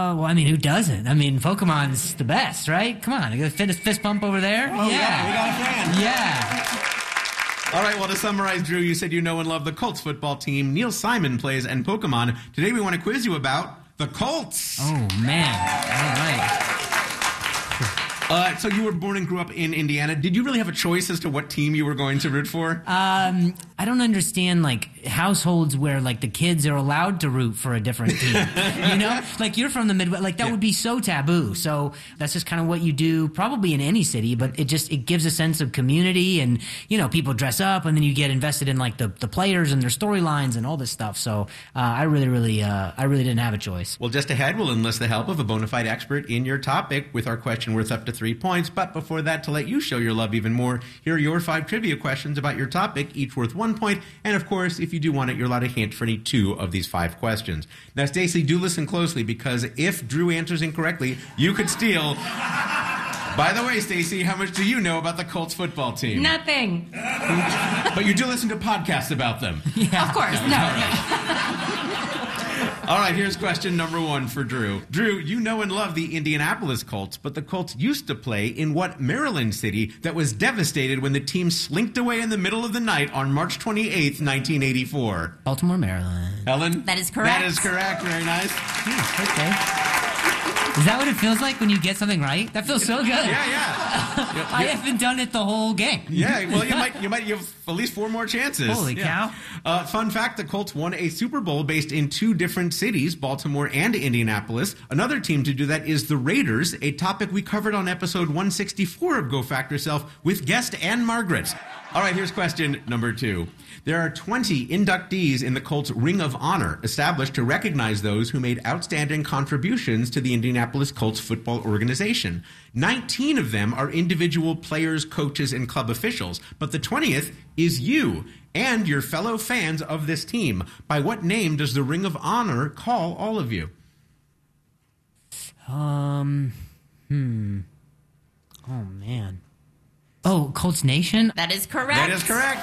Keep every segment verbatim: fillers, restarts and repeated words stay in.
well, I mean, who doesn't? I mean, Pokemon's the best, right? Come on, I got a fist, fist bump over there. Oh, yeah. We got a fan. Yeah. All right, well, to summarize, Drew, you said you know and love the Colts football team. Neil Simon plays and Pokemon. Today we want to quiz you about the Colts. Oh, man. All right. Uh, so you were born and grew up in Indiana. Did you really have a choice as to what team you were going to root for? Um, I don't understand, like, households where, like, the kids are allowed to root for a different team. You know? Like, you're from the Midwest. Like, that yeah. would be so taboo. So that's just kind of what you do, probably in any city, but it just, it gives a sense of community and, you know, people dress up and then you get invested in, like, the, the players and their storylines and all this stuff. So uh, I really, really, uh, I really didn't have a choice. Well, just ahead, we'll enlist the help of a bona fide expert in your topic with our question worth up to three points. But before that, to let you show your love even more, here are your five trivia questions about your topic, each worth one point. And of course, if you do want it, you're allowed a hint for any two of these five questions. Now, Stacey, do listen closely, because if Drew answers incorrectly, you could steal. By the way, Stacey, how much do you know about the Colts football team? Nothing. But you do listen to podcasts about them. Yeah. Of course. No. All right, here's question number one for Drew. Drew, you know and love the Indianapolis Colts, but the Colts used to play in what Maryland city that was devastated when the team slinked away in the middle of the night on March twenty-eighth, nineteen eighty-four? Baltimore, Maryland. Helen? That is correct. That is correct. Very nice. Hmm, okay. Is that what it feels like when you get something right? That feels so good. Yeah, yeah. I haven't done it the whole game. Yeah, well, you might you might you have at least four more chances. Holy yeah. cow. Uh, fun fact, the Colts won a Super Bowl based in two different cities, Baltimore and Indianapolis. Another team to do that is the Raiders, a topic we covered on episode one sixty-four of Go Fact Yourself with guest Ann Margaret. All right, here's question number two. There are twenty inductees in the Colts Ring of Honor, established to recognize those who made outstanding contributions to the Indianapolis Colts football organization. nineteen of them are individual players, coaches, and club officials, but the twentieth is you and your fellow fans of this team. By what name does the Ring of Honor call all of you? Um, hmm. Oh, man. Oh, Colts Nation? That is correct. That is correct.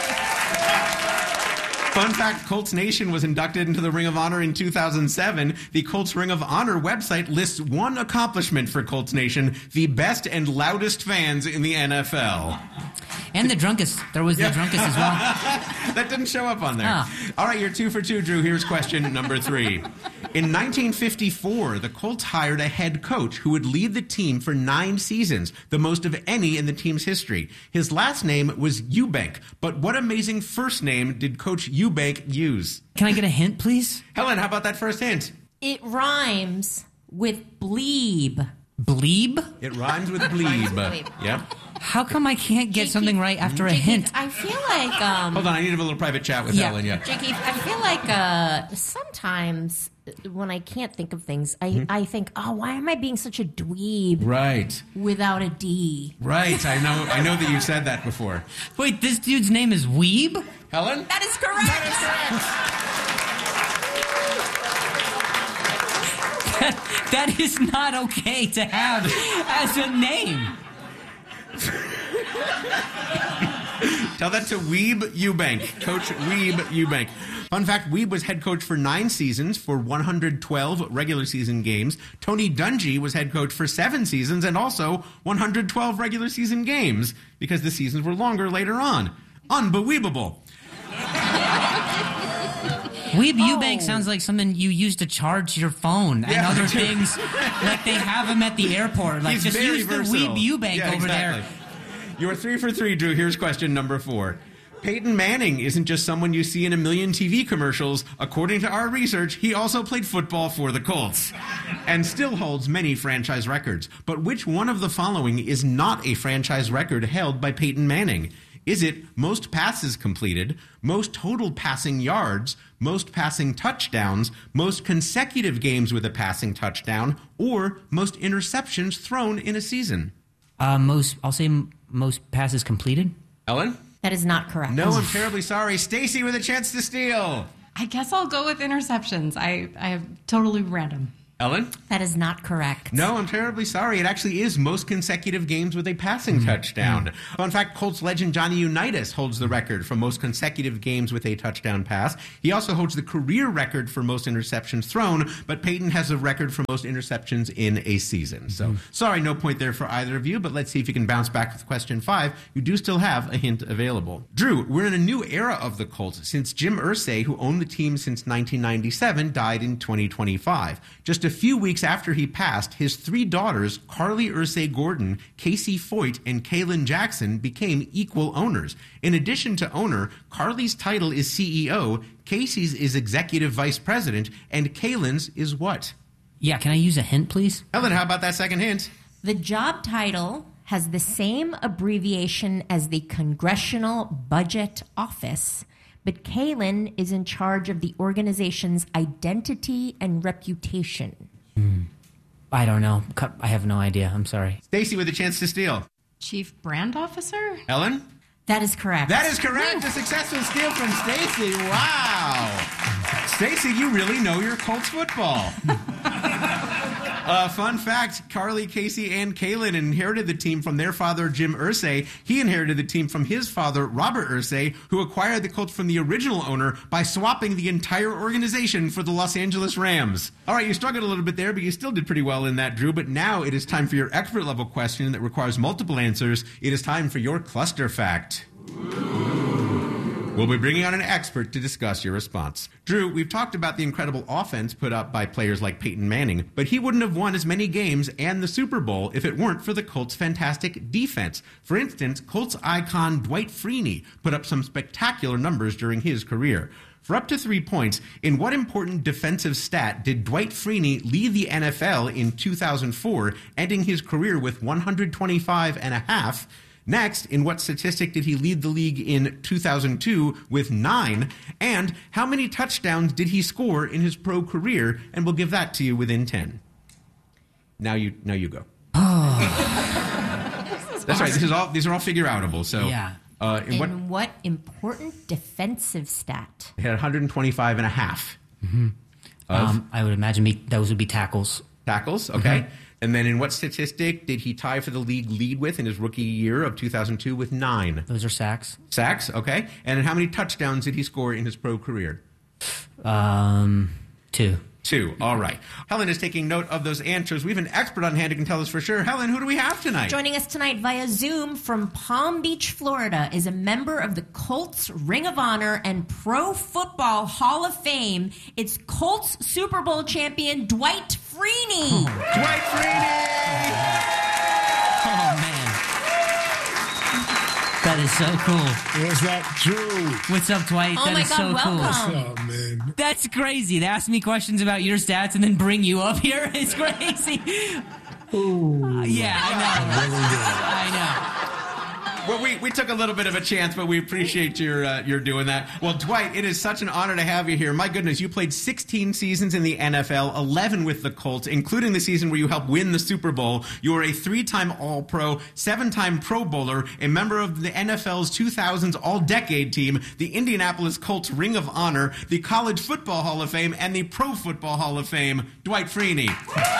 Fun fact, Colts Nation was inducted into the Ring of Honor in two thousand seven. The Colts Ring of Honor website lists one accomplishment for Colts Nation: the best and loudest fans in the N F L. And the drunkest. There was yeah. the drunkest as well. That didn't show up on there. Oh. All right, you're two for two, Drew. Here's question number three. In nineteen fifty-four, the Colts hired a head coach who would lead the team for nine seasons, the most of any in the team's history. His last name was Eubank, but what amazing first name did Coach Eubank use? Can I get a hint, please? Helen, how about that first hint? It rhymes with bleeb. Bleeb? It rhymes with bleeb. bleeb. Yep. How come I can't get Jakey, something right after a Jakey, hint? I feel like... Um, Hold on, I need to have a little private chat with Yeah. Helen. Yeah. Jakey, I feel like uh, sometimes when I can't think of things, I, mm-hmm. I think, oh, why am I being such a dweeb? Right. Without a D. Right. I know I know that you've said that before. Wait, this dude's name is Weeb? Helen? That is correct. That is correct. that, that is not okay to have as a name. Tell that to Weeb Eubank, Coach Weeb Eubank. Fun fact, Weeb was head coach for nine seasons for one hundred twelve regular season games. Tony Dungy was head coach for seven seasons and also one hundred twelve regular season games because the seasons were longer later on. Unbelievable. Weeb Eubank oh. sounds like something you use to charge your phone and yeah, other things. Like they have him at the airport. Like He's just very use versatile. the Weeb Eubank yeah, over exactly. there. You are three for three, Drew. Here's question number four. Peyton Manning isn't just someone you see in a million T V commercials. According to our research, he also played football for the Colts and still holds many franchise records. But which one of the following is not a franchise record held by Peyton Manning? Is it most passes completed, most total passing yards, most passing touchdowns, most consecutive games with a passing touchdown, or most interceptions thrown in a season? Uh, most, I'll say m- most passes completed. Ellen? That is not correct. No, I'm terribly sorry. Stacey with a chance to steal. I guess I'll go with interceptions. I, I have totally random. Ellen? That is not correct. No, I'm terribly sorry. It actually is most consecutive games with a passing mm-hmm. touchdown. Mm-hmm. Fun fact, Colts legend Johnny Unitas holds the record for most consecutive games with a touchdown pass. He also holds the career record for most interceptions thrown, but Peyton has a record for most interceptions in a season. So, mm-hmm. sorry, no point there for either of you, but let's see if you can bounce back with question five. You do still have a hint available. Drew, we're in a new era of the Colts since Jim Irsay, who owned the team since nineteen ninety-seven, died in twenty twenty-five. Just a few weeks after he passed, his three daughters, Carly Irsay Gordon, Casey Foyt, and Kaylin Jackson, became equal owners. In addition to owner, Carly's title is C E O, Casey's is executive vice president, and Kaylin's is what? Yeah, can I use a hint, please? Ellen, how about that second hint? The job title has the same abbreviation as the Congressional Budget Office, but Kaylin is in charge of the organization's identity and reputation. Mm. I don't know. I have no idea. I'm sorry. Stacy with a chance to steal. Chief Brand Officer? Ellen? That is correct. That is correct. A successful steal from Stacy. Wow. Stacy, you really know your Colts football. Uh, fun fact, Carly, Casey, and Kaylin inherited the team from their father, Jim Irsay. He inherited the team from his father, Robert Irsay, who acquired the Colts from the original owner by swapping the entire organization for the Los Angeles Rams. All right, you struggled a little bit there, but you still did pretty well in that, Drew. But now it is time for your expert-level question that requires multiple answers. It is time for your cluster fact. We'll be bringing on an expert to discuss your response. Drew, we've talked about the incredible offense put up by players like Peyton Manning, but he wouldn't have won as many games and the Super Bowl if it weren't for the Colts' fantastic defense. For instance, Colts icon Dwight Freeney put up some spectacular numbers during his career. For up to three points, in what important defensive stat did Dwight Freeney lead the N F L in two thousand four, ending his career with one hundred twenty-five and a half? Next, in what statistic did he lead the league in two thousand two with nine? And how many touchdowns did he score in his pro career? And we'll give that to you within ten. Now you, now you go. Oh. That's right. This is all. These are all figure-outable. So, yeah. Uh, in in what, what important defensive stat? He had one hundred twenty-five and a half. Mm-hmm. Um, I would imagine me, those would be tackles. Tackles, okay. Mm-hmm. And then in what statistic did he tie for the league lead with in his rookie year of two thousand two with nine? Those are sacks. Sacks, okay. And how many touchdowns did he score in his pro career? Um, two. Two, all right. Helen is taking note of those answers. We have an expert on hand who can tell us for sure. Helen, who do we have tonight? Joining us tonight via Zoom from Palm Beach, Florida, is a member of the Colts Ring of Honor and Pro Football Hall of Fame. It's Colts Super Bowl champion Dwight Freeney. Oh. Dwight Freeney! Oh, man. That is so cool. What's up, Drew? What's up, Dwight? Oh that my is God, so welcome. cool. What's up, man? That's crazy. They ask me questions about your stats and then bring you up here. It's crazy. Ooh. Uh, yeah, I know. Really good. I know. Well, we, we took a little bit of a chance, but we appreciate your uh, your doing that. Well, Dwight, it is such an honor to have you here. My goodness, you played sixteen seasons in the N F L, eleven with the Colts, including the season where you helped win the Super Bowl. You were a three-time All-Pro, seven-time Pro Bowler, a member of the N F L's two thousands All-Decade Team, the Indianapolis Colts Ring of Honor, the College Football Hall of Fame, and the Pro Football Hall of Fame. Dwight Freeney.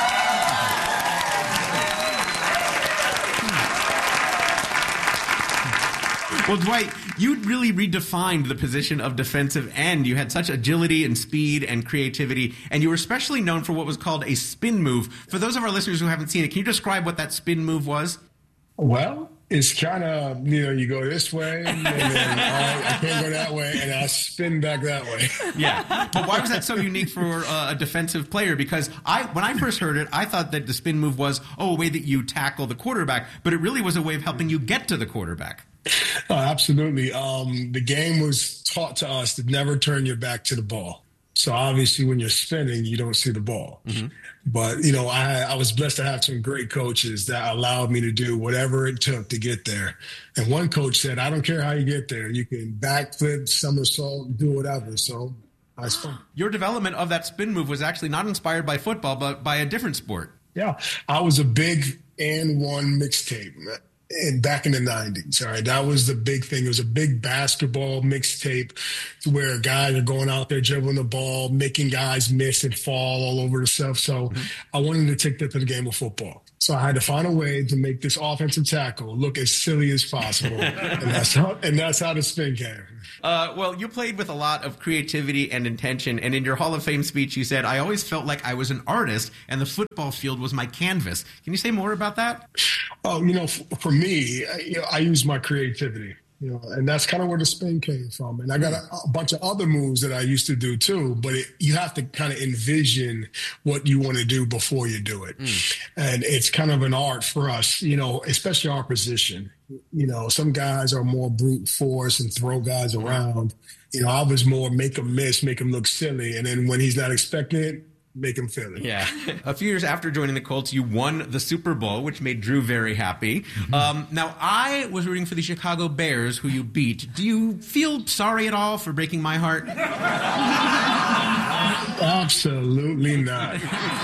Well, Dwight, you really redefined the position of defensive end. You had such agility and speed and creativity, and you were especially known for what was called a spin move. For those of our listeners who haven't seen it, can you describe what that spin move was? Well, it's kind of, you know, you go this way, and then oh, I can't go that way, and I spin back that way. Yeah. But why was that so unique for uh, a defensive player? Because I, when I first heard it, I thought that the spin move was, oh, a way that you tackle the quarterback, but it really was a way of helping you get to the quarterback. Oh, absolutely. Um, the game was taught to us to never turn your back to the ball. So obviously when you're spinning, you don't see the ball. Mm-hmm. But, you know, I, I was blessed to have some great coaches that allowed me to do whatever it took to get there. And one coach said, I don't care how you get there. You can backflip, somersault, do whatever. So I spun. Your development of that spin move was actually not inspired by football, but by a different sport. Yeah. I was a big and one mixtape. in back in the nineties. All right, that was the big thing. It was a big basketball mixtape where guys are going out there dribbling the ball, making guys miss and fall all over the stuff. So mm-hmm. I wanted to take that to the game of football. So I had to find a way to make this offensive tackle look as silly as possible, and that's how and that's how the spin came. Uh, well, you played with a lot of creativity and intention, and in your Hall of Fame speech, you said, "I always felt like I was an artist, and the football field was my canvas." Can you say more about that? Oh, you know, f- for me, I, you know, I use my creativity. You know, and that's kind of where the spin came from. And I got a, a bunch of other moves that I used to do too, but it, you have to kind of envision what you want to do before you do it. Mm. And it's kind of an art for us, you know, especially our position. You know, some guys are more brute force and throw guys around. You know, I was more make them miss, make them look silly. And then when he's not expecting it, make him feel it. Yeah. A few years after joining the Colts, you won the Super Bowl, which made Drew very happy. Mm-hmm. Um, now, I was rooting for the Chicago Bears, who you beat. Do you feel sorry at all for breaking my heart? Absolutely not.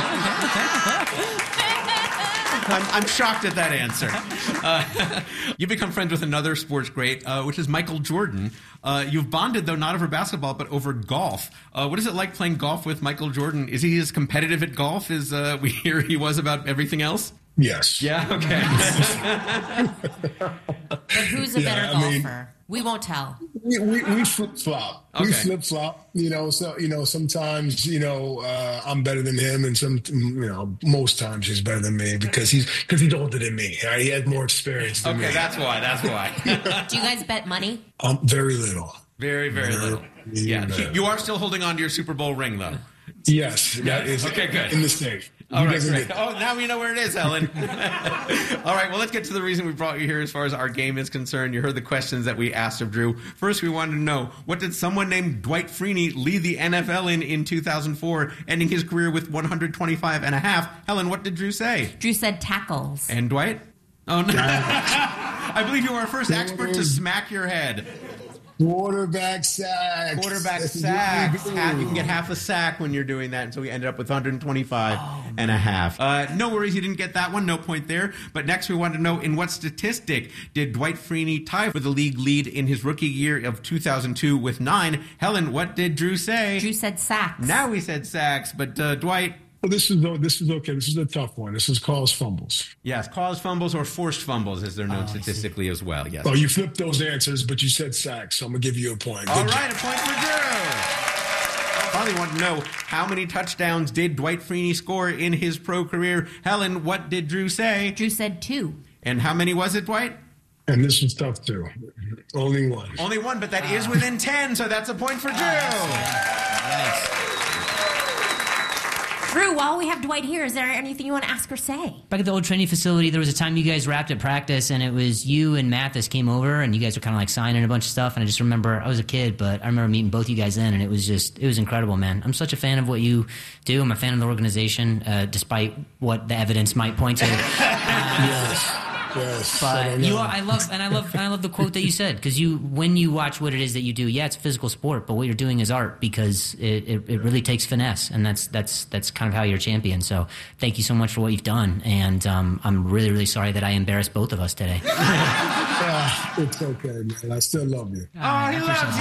I'm, I'm shocked at that answer. Uh, you become friends with another sports great, uh, which is Michael Jordan. Uh, you've bonded, though, not over basketball, but over golf. Uh, what is it like playing golf with Michael Jordan? Is he as competitive at golf as uh, we hear he was about everything else? Yes. Yeah? Okay. But who's a Yeah, better I golfer? mean- We won't tell. We, we, we flip flop. Okay. We flip flop. You know, so you know, sometimes you know uh, I'm better than him, and some you know most times he's better than me because he's because he's older than me. Right? He has more experience than Okay, me. that's why. That's why. Do you guys bet money? Um, very little. Very, very Very little. Yeah. little. You are still holding on to your Super Bowl ring, though. Yes, that is Okay, good. in the safe. All He right, doesn't great. get- Oh, now we know where it is, Helen. All right, well, let's get to the reason we brought you here as far as our game is concerned. You heard the questions that we asked of Drew. First, we wanted to know, what did someone named Dwight Freeney lead the N F L in in two thousand four, ending his career with one hundred twenty-five and a half? Helen, what did Drew say? Drew said tackles. And Dwight? Oh, no. I believe you were our first expert to smack your head. Quarterback sack. Quarterback sacks. Half, you can get half a sack when you're doing that, and so we ended up with one hundred twenty-five oh, and a half. Uh, no worries, you didn't get that one. No point there. But next we wanted to know, in what statistic did Dwight Freeney tie for the league lead in his rookie year of two thousand two with nine? Helen, what did Drew say? Drew said sacks. Now we said sacks, but uh, Dwight... Well, this is this is okay. This is a tough one. This is caused fumbles. Yes, caused fumbles or forced fumbles, as they're known oh, statistically as well. Yes. Oh, you flipped those answers, but you said sacks, so I'm going to give you a point. Good All job. right, a point for Drew. Finally want to know, how many touchdowns did Dwight Freeney score in his pro career? Helen, what did Drew say? Drew said two. And how many was it, Dwight? And this was tough, too. Only one. Only one, but that uh, is within ten, so that's a point for Drew. Nice. Drew, while we have Dwight here, is there anything you want to ask or say? Back at the old training facility, there was a time you guys wrapped at practice, and it was you and Mathis came over, and you guys were kind of like signing a bunch of stuff. And I just remember, I was a kid, but I remember meeting both you guys then, and it was just, it was incredible, man. I'm such a fan of what you do. I'm a fan of the organization, uh, despite what the evidence might point to. Uh, Yes. Yes. I But don't you know. are, I love, and I love, and I love the quote that you said, because you, when you watch what it is that you do, yeah, it's a physical sport, but what you're doing is art, because it, it, it really takes finesse, and that's that's that's kind of how you're a champion. So thank you so much for what you've done, and um, I'm really really sorry that I embarrassed both of us today. Ah, it's okay, man. I still love you. Oh, he loves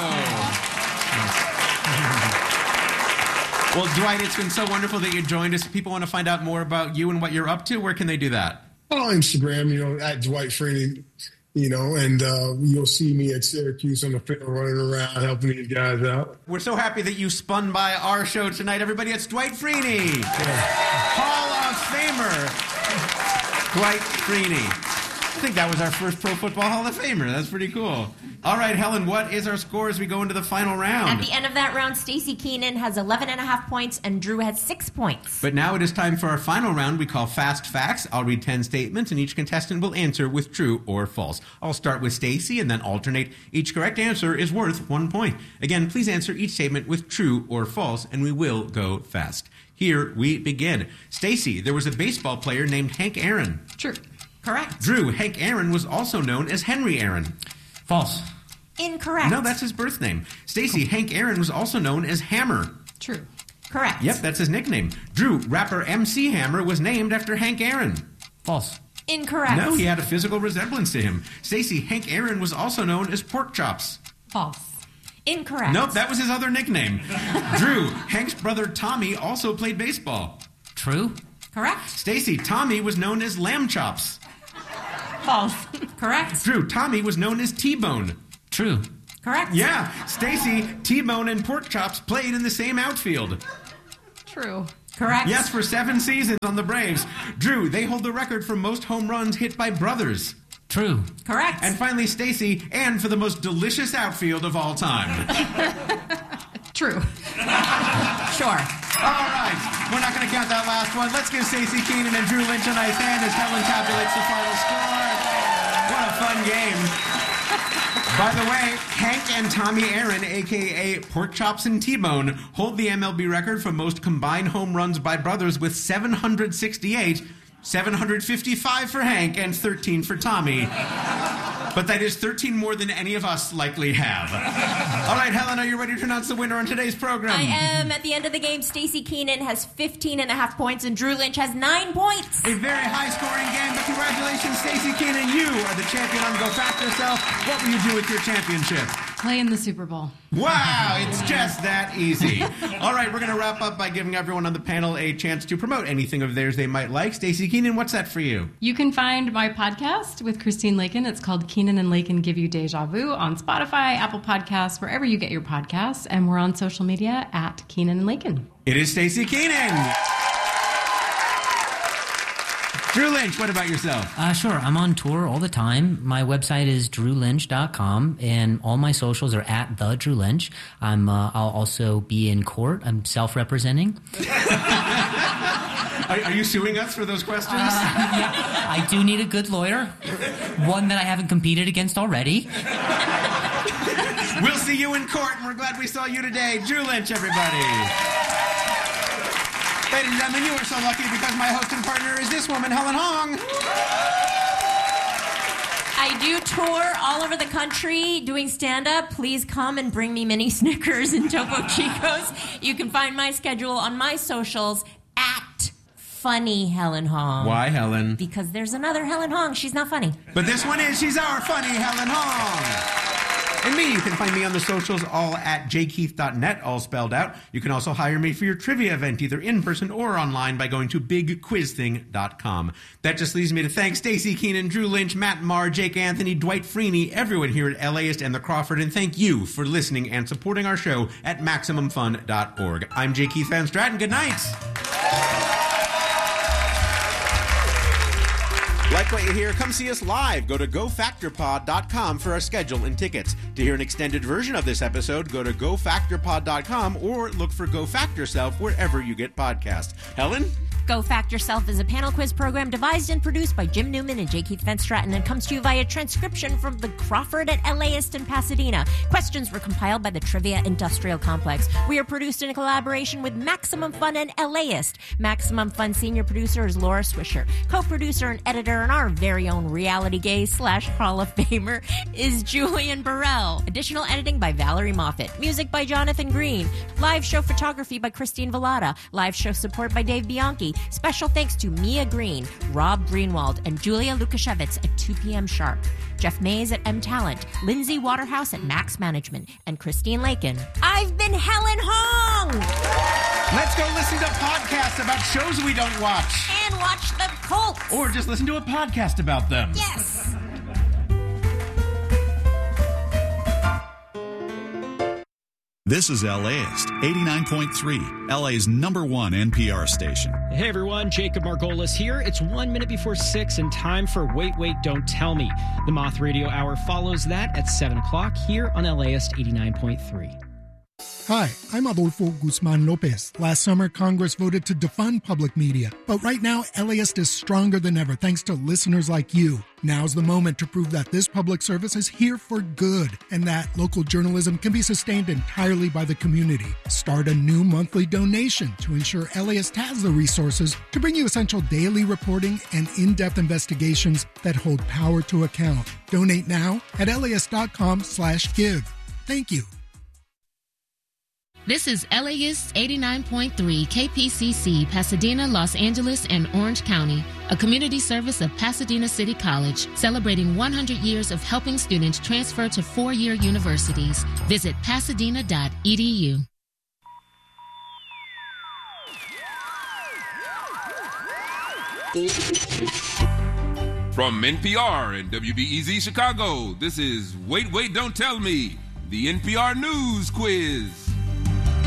you. Well, Dwight, it's been so wonderful that you joined us. If people want to find out more about you and what you're up to, where can they do that? On Instagram, you know, at Dwight Freeney, you know, and uh, you'll see me at Syracuse on the field running around helping these guys out. We're so happy that you spun by our show tonight. Everybody, it's Dwight Freeney. Yeah. Hall of Famer, Dwight Freeney. I think that was our first Pro Football Hall of Famer. That's pretty cool. All right, Helen, what is our score as we go into the final round? At the end of that round, Stacey Keenan has eleven and a half points, and Drew has six points. But now it is time for our final round we call Fast Facts. I'll read ten statements, and each contestant will answer with true or false. I'll start with Stacey and then alternate. Each correct answer is worth one point. Again, please answer each statement with true or false, and we will go fast. Here we begin. Stacey, there was a baseball player named Hank Aaron. True. Correct. Drew, Hank Aaron was also known as Henry Aaron. False. Incorrect. No, that's his birth name. Stacey, Hank Aaron was also known as Hammer. True. Correct. Yep, that's his nickname. Drew, rapper M C Hammer was named after Hank Aaron. False. Incorrect. No, he had a physical resemblance to him. Stacey, Hank Aaron was also known as Pork Chops. False. Incorrect. Nope, that was his other nickname. Drew, Hank's brother Tommy also played baseball. True. Correct. Stacey, Tommy was known as Lamb Chops. False. Correct. Drew, Tommy was known as T-Bone. True. Correct. Yeah, Stacey, T-Bone and Pork Chops played in the same outfield. True. Correct. Yes, for seven seasons on the Braves. Drew, they hold the record for most home runs hit by brothers. True. Correct. And finally, Stacey, and for the most delicious outfield of all time. True. Sure. All right, we're not going to count that last one. Let's give Stacey Keenan and Drew Lynch a nice hand as Helen tabulates the final score. What a fun game. By the way, Hank and Tommy Aaron, a k a. Pork Chops and T-Bone, hold the M L B record for most combined home runs by brothers with seven hundred sixty-eight, seven hundred fifty-five for Hank, and thirteen for Tommy. But that is thirteen more than any of us likely have. All right, Helen, are you ready to announce the winner on today's program? I am. At the end of the game, Stacey Keenan has fifteen and a half points and Drew Lynch has nine points. A very high-scoring game, but congratulations, Stacey Keenan. You are the champion on Go Fact Yourself. What will you do with your championship? Play in the Super Bowl. Wow, it's just that easy. All right, we're going to wrap up by giving everyone on the panel a chance to promote anything of theirs they might like. Stacey Keenan, what's that for you? You can find my podcast with Christine Lakin. It's called Keenan and Lakin Give You Deja Vu on Spotify, Apple Podcasts, wherever you get your podcasts. And we're on social media at Keenan and Lakin. It is Stacey Keenan. Drew Lynch, what about yourself? Uh, sure. I'm on tour all the time. My website is drew lynch dot com, and all my socials are at the Drew Lynch. I'm. Uh, I'll also be in court. I'm self-representing. Are, are you suing us for those questions? Uh, yeah, I do need a good lawyer, one that I haven't competed against already. We'll see you in court, and we're glad we saw you today. Drew Lynch, everybody. Ladies and gentlemen, you are so lucky because my host and partner is this woman, Helen Hong. I do tour all over the country doing stand-up. Please come and bring me mini Snickers and Topo Chicos. You can find my schedule on my socials at Funny Helen Hong. Why, Helen? Because there's another Helen Hong. She's not funny. But this one is. She's our funny Helen Hong. And me, you can find me on the socials, all at j keith dot net, all spelled out. You can also hire me for your trivia event, either in person or online, by going to big quiz thing dot com. That just leaves me to thank Stacey Keenan, Drew Lynch, Matt Marr, Jake Anthony, Dwight Freeney, everyone here at LAist and the Crawford, and thank you for listening and supporting our show at maximum fun dot org. I'm J. Keith Van Stratton. Good night. Like what you hear? Come see us live. Go to go factor pod dot com for our schedule and tickets. To hear an extended version of this episode, go to go factor pod dot com or look for Go Fact Yourself wherever you get podcasts. Helen? Go Fact Yourself is a panel quiz program devised and produced by Jim Newman and J. Keith Van Stratton and comes to you via transcription from the Crawford at LAist in Pasadena. Questions were compiled by the Trivia Industrial Complex. We are produced in a collaboration with Maximum Fun and LAist. Maximum Fun senior producer is Laura Swisher. Co-producer and editor and our very own reality gay slash Hall of Famer is Julian Burrell. Additional editing by Valerie Moffat. Music by Jonathan Green. Live show photography by Christine Velada. Live show support by Dave Bianchi. Special thanks to Mia Green, Rob Greenwald, and Julia Lukashevitz at two p.m. sharp. Jeff Mays at M Talent, Lindsay Waterhouse at Max Management, and Christine Lakin. I've been Helen Hong! Let's go listen to podcasts about shows we don't watch. And watch the Colts! Or just listen to a podcast about them. Yes! This is LAist, eighty-nine point three, L A's number one N P R station. Hey everyone, Jacob Margolis here. It's one minute before six and time for Wait, Wait, Don't Tell Me. The Moth Radio Hour follows that at seven o'clock here on LAist eighty-nine point three. Hi, I'm Adolfo Guzman Lopez. Last summer, Congress voted to defund public media. But right now, LAist is stronger than ever thanks to listeners like you. Now's the moment to prove that this public service is here for good and that local journalism can be sustained entirely by the community. Start a new monthly donation to ensure LAist has the resources to bring you essential daily reporting and in-depth investigations that hold power to account. Donate now at laist dot com slash give. Thank you. This is LAist eighty-nine point three K P C C, Pasadena, Los Angeles, and Orange County, a community service of Pasadena City College, celebrating one hundred years of helping students transfer to four-year universities. Visit pasadena dot e d u. From N P R and W B E Z Chicago, this is Wait, Wait, Don't Tell Me, the N P R News Quiz.